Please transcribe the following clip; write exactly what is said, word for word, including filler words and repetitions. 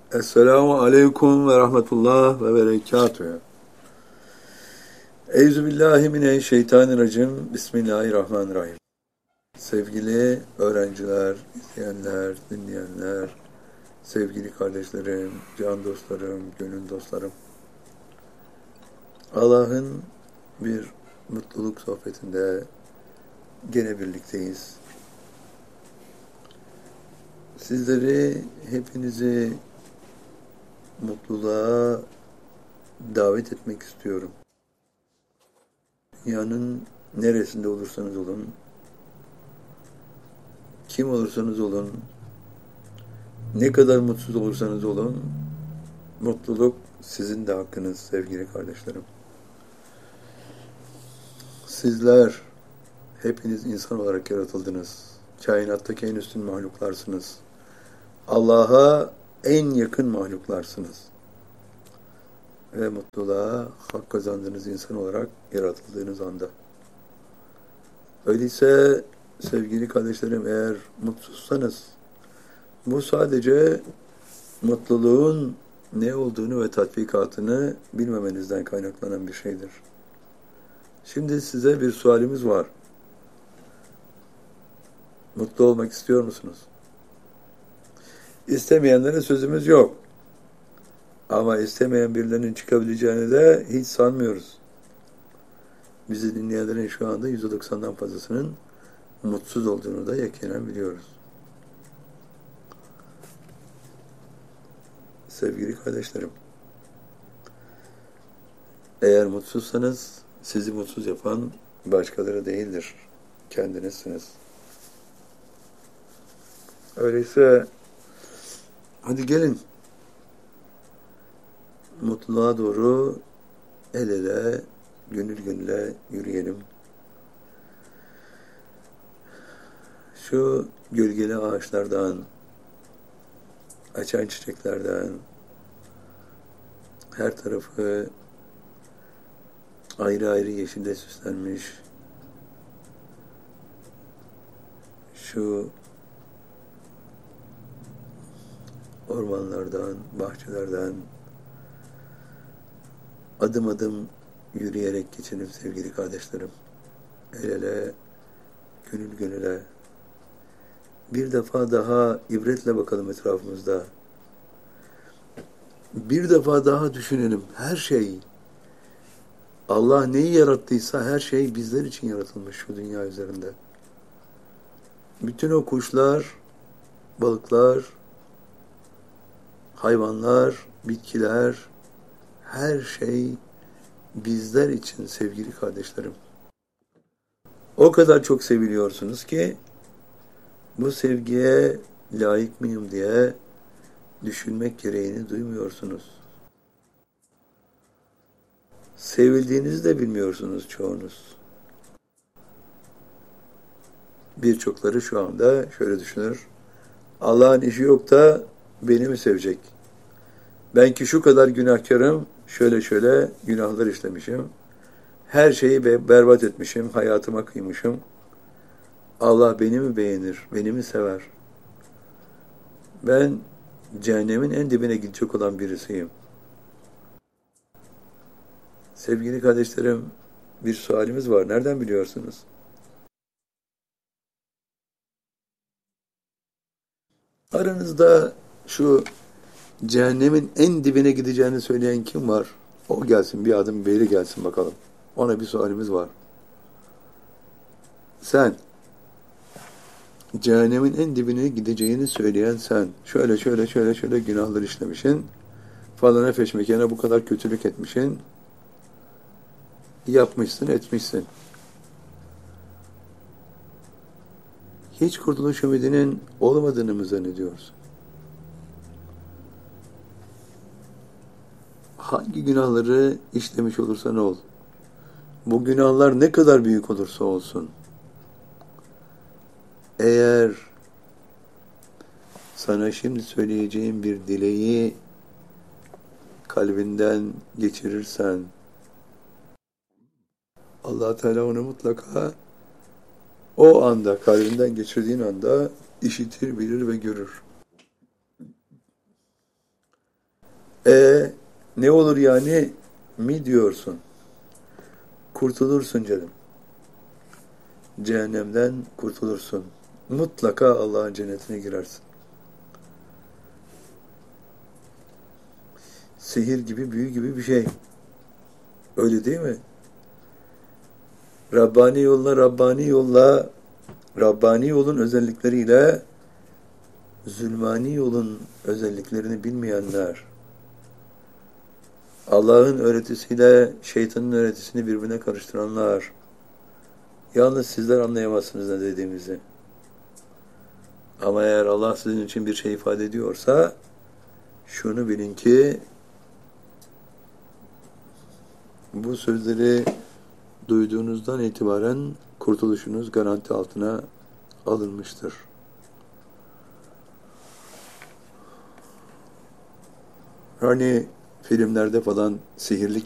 Esselamu aleyküm ve rahmetullah ve berekatühü. Euzubillahimineşşeytanirracim. Bismillahirrahmanirrahim. Sevgili öğrenciler, izleyenler, dinleyenler, sevgili kardeşlerim, can dostlarım, gönül dostlarım. Allah'ın bir mutluluk sohbetinde gene birlikteyiz. Sizleri, hepinizi mutluluğa davet etmek istiyorum. Dünyanın neresinde olursanız olun, kim olursanız olun, ne kadar mutsuz olursanız olun, mutluluk sizin de hakkınız sevgili kardeşlerim. Sizler hepiniz insan olarak yaratıldınız. Kainattaki en üstün mahluklarsınız. Allah'a en yakın mahluklarsınız. Ve mutluluğa hak kazandığınız insan olarak yaratıldığınız anda. Öyleyse sevgili kardeşlerim, eğer mutsuzsanız, bu sadece mutluluğun ne olduğunu ve tatbikatını bilmemenizden kaynaklanan bir şeydir. Şimdi size bir sualimiz var. Mutlu olmak istiyor musunuz? İstemeyenlere sözümüz yok. Ama istemeyen birilerinin çıkabileceğini de hiç sanmıyoruz. Bizi dinleyenlerin şu anda yüzde doksandan fazlasının mutsuz olduğunu da yakinen biliyoruz. Sevgili kardeşlerim, eğer mutsuzsanız sizi mutsuz yapan başkaları değildir. Kendinizsiniz. Öyleyse hadi gelin mutluluğa doğru el ele, gönül gönüle yürüyelim. Şu gölgeli ağaçlardan, açan çiçeklerden, her tarafı ayrı ayrı yeşille süslenmiş, şu ormanlardan, bahçelerden adım adım yürüyerek geçelim sevgili kardeşlerim. El ele, gönül gönüle. Bir defa daha ibretle bakalım etrafımızda. Bir defa daha düşünelim. Her şey, Allah neyi yarattıysa her şey bizler için yaratılmış şu dünya üzerinde. Bütün o kuşlar, balıklar, hayvanlar, bitkiler, her şey bizler için sevgili kardeşlerim. O kadar çok seviliyorsunuz ki bu sevgiye layık mıyım diye düşünmek gereğini duymuyorsunuz. Sevildiğinizi de bilmiyorsunuz çoğunuz. Birçokları şu anda şöyle düşünür. Allah'ın işi yok da beni mi sevecek? Ben ki şu kadar günahkarım, şöyle şöyle günahlar işlemişim. Her şeyi berbat etmişim, hayatıma kıymışım. Allah beni mi beğenir, beni mi sever? Ben cehennemin en dibine gidecek olan birisiyim. Sevgili kardeşlerim, bir sualimiz var. Nereden biliyorsunuz? Aranızda şu cehennemin en dibine gideceğini söyleyen kim var? O gelsin, bir adım beri gelsin bakalım. Ona bir sualimiz var. Sen, cehennemin en dibine gideceğini söyleyen sen, şöyle şöyle şöyle şöyle günahlar işlemişsin, falana feşmekene bu kadar kötülük etmişsin, yapmışsın, etmişsin. Hiç kurtuluş ümidinin olmadığını mı zannediyorsun? Hangi günahları işlemiş olursan ol, bu günahlar ne kadar büyük olursa olsun, eğer sana şimdi söyleyeceğim bir dileği kalbinden geçirirsen, Allah Teala onu mutlaka o anda, kalbinden geçirdiğin anda işitir, bilir ve görür. E ne olur yani mi diyorsun? Kurtulursun canım. Cehennemden kurtulursun. Mutlaka Allah'ın cennetine girersin. Sihir gibi, büyü gibi bir şey. Öyle değil mi? Rabbani yolla, Rabbani yolla, Rabbani yolun özellikleriyle zulmani yolun özelliklerini bilmeyenler, Allah'ın öğretisiyle şeytanın öğretisini birbirine karıştıranlar, yalnız sizler anlayamazsınız ne dediğimizi. Ama eğer Allah sizin için bir şey ifade ediyorsa, şunu bilin ki, bu sözleri duyduğunuzdan itibaren kurtuluşunuz garanti altına alınmıştır. Hani filmlerde falan sihirli